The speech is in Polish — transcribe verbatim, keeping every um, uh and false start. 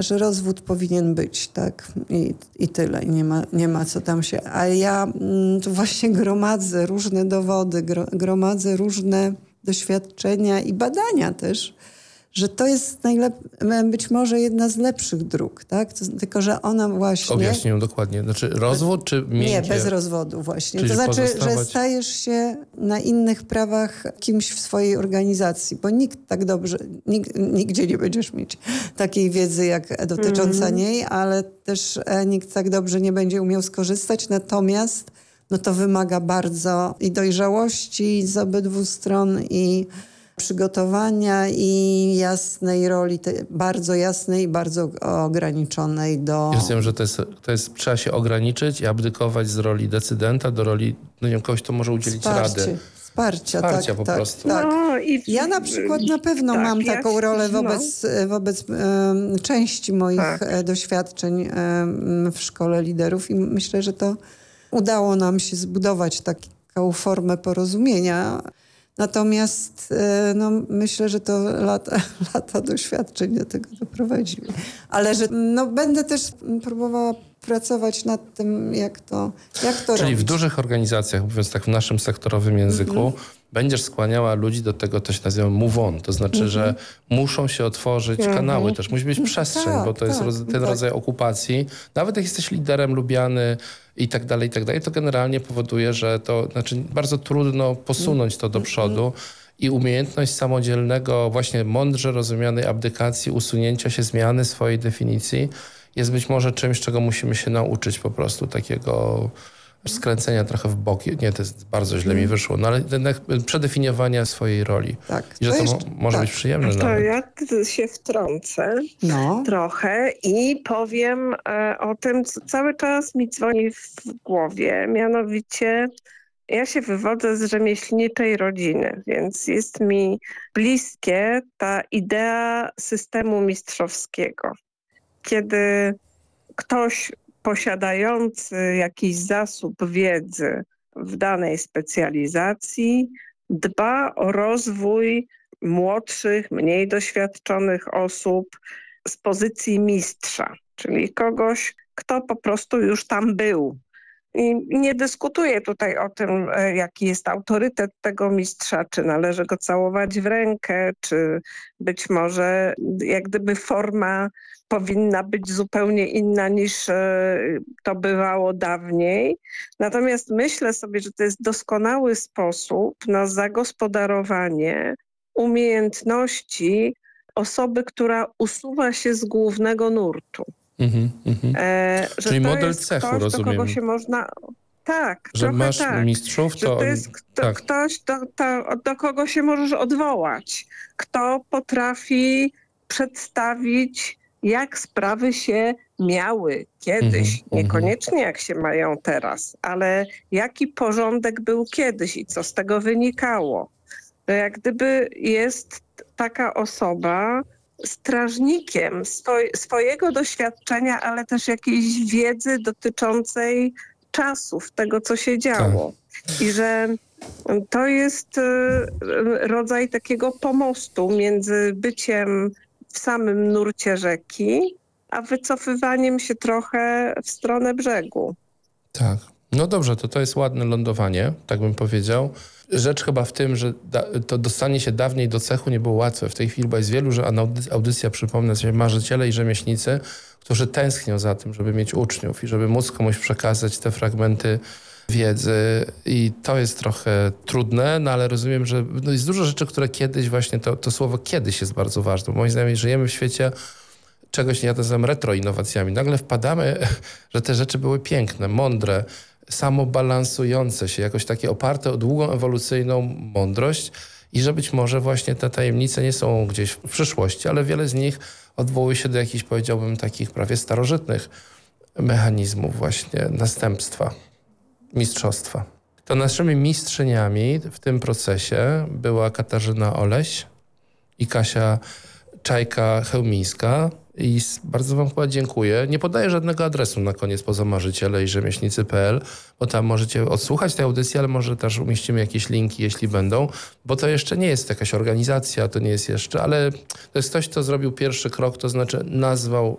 że rozwód powinien być, tak? I, i tyle. I nie ma, nie ma co tam się... A ja mm, tu właśnie gromadzę różne dowody, gro, gromadzę różne doświadczenia i badania też, że to jest najlep- być może jedna z lepszych dróg, tak? To, tylko, że ona właśnie... Objaśnię dokładnie. Znaczy rozwód czy miękkie? Nie, bez rozwodu właśnie. Czyli to znaczy, pozostawać... że stajesz się na innych prawach kimś w swojej organizacji, bo nikt tak dobrze, nig- nigdzie nie będziesz mieć takiej wiedzy jak dotycząca mm. niej, ale też e, nikt tak dobrze nie będzie umiał skorzystać. Natomiast no to wymaga bardzo i dojrzałości z obydwu stron i przygotowania i jasnej roli, te, bardzo jasnej i bardzo ograniczonej do... Rozumiem, że to jest, to jest, trzeba się ograniczyć i abdykować z roli decydenta do roli no nie wiem, kogoś, kto może udzielić Wsparcie. rady. Wsparcia, Wsparcia tak, po tak, prostu. tak. No, i, ja na przykład na pewno tak, mam ja taką się- rolę no. wobec, wobec um, części moich Tak. e, doświadczeń um, w Szkole Liderów i myślę, że to udało nam się zbudować taką formę porozumienia. Natomiast e, no, myślę, że to lata, lata doświadczeń do tego doprowadziły. Ale że no, będę też próbowała pracować nad tym, jak to, jak to Czyli robić. w dużych organizacjach, mówiąc tak w naszym sektorowym języku, mm-hmm. będziesz skłaniała ludzi do tego, to się nazywa move on. To znaczy, mm-hmm. że muszą się otworzyć mm-hmm. kanały też. Musi być przestrzeń, tak, bo to jest tak, roz, ten tak. rodzaj okupacji. Nawet jak jesteś liderem lubiany i tak dalej, i tak dalej, to generalnie powoduje, że to znaczy bardzo trudno posunąć to do Mm-hmm. przodu. I umiejętność samodzielnego, właśnie mądrze rozumianej abdykacji, usunięcia się, zmiany swojej definicji jest być może czymś, czego musimy się nauczyć po prostu, takiego skręcenia trochę w bok. Nie, to jest bardzo źle mi wyszło, no ale jednak przedefiniowania swojej roli. Tak. I że To to jeszcze- mo- może tak. być przyjemne To nawet. ja t- się wtrącę No. trochę i powiem e, o tym, co cały czas mi dzwoni w głowie. Mianowicie ja się wywodzę z rzemieślniczej rodziny, więc jest mi bliskie ta idea systemu mistrzowskiego. Kiedy ktoś posiadający jakiś zasób wiedzy w danej specjalizacji dba o rozwój młodszych, mniej doświadczonych osób z pozycji mistrza, czyli kogoś, kto po prostu już tam był. I nie dyskutuję tutaj o tym, e, jaki jest autorytet tego mistrza, czy należy go całować w rękę, czy być może jak gdyby forma powinna być zupełnie inna niż e, to bywało dawniej. Natomiast myślę sobie, że to jest doskonały sposób na zagospodarowanie umiejętności osoby, która usuwa się z głównego nurtu. Mhm, mhm. E, że Czyli to model jest cechu, ktoś, rozumiem. do kogo się można... Tak, Że trochę masz tak. mistrzów, Że to... to jest kto, tak. ktoś, do, to, do kogo się możesz odwołać. Kto potrafi przedstawić, jak sprawy się miały kiedyś. Mhm, Niekoniecznie jak się mają teraz, ale jaki porządek był kiedyś i co z tego wynikało. Że jak gdyby jest taka osoba strażnikiem swoj, swojego doświadczenia, ale też jakiejś wiedzy dotyczącej czasów, tego co się działo. I że to jest e, rodzaj takiego pomostu między byciem w samym nurcie rzeki, a wycofywaniem się trochę w stronę brzegu. Tak. No dobrze, to to jest ładne lądowanie, tak bym powiedział. Rzecz chyba w tym, że da, to dostanie się dawniej do cechu nie było łatwe. W tej chwili bo jest wielu, że audycja, audycja przypomnę sobie, marzyciele i rzemieślnicy, którzy tęsknią za tym, żeby mieć uczniów i żeby móc komuś przekazać te fragmenty wiedzy i to jest trochę trudne, no ale rozumiem, że no jest dużo rzeczy, które kiedyś właśnie, to, to słowo kiedyś jest bardzo ważne. Moim zdaniem żyjemy w świecie czegoś, ja to nazywam retroinnowacjami. Nagle wpadamy, że te rzeczy były piękne, mądre, samobalansujące się, jakoś takie oparte o długą ewolucyjną mądrość i że być może właśnie te tajemnice nie są gdzieś w przyszłości, ale wiele z nich odwołuje się do jakichś, powiedziałbym, takich prawie starożytnych mechanizmów właśnie następstwa, mistrzostwa. To naszymi mistrzyniami w tym procesie była Katarzyna Oleś i Kasia Czajka-Chełmińska. I bardzo wam chyba dziękuję. Nie podaję żadnego adresu na koniec poza marzyciele i rzemieślnicy kropka p l, bo tam możecie odsłuchać tej audycji, ale może też umieścimy jakieś linki, jeśli będą, bo to jeszcze nie jest jakaś organizacja, to nie jest jeszcze, ale to jest ktoś, kto zrobił pierwszy krok, to znaczy nazwał